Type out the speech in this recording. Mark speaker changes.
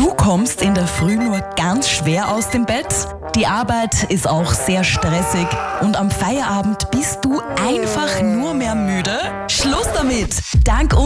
Speaker 1: Du kommst in der Früh nur ganz schwer aus dem Bett? Die Arbeit ist auch sehr stressig und am Feierabend bist du einfach nur mehr müde? Schluss damit! Dank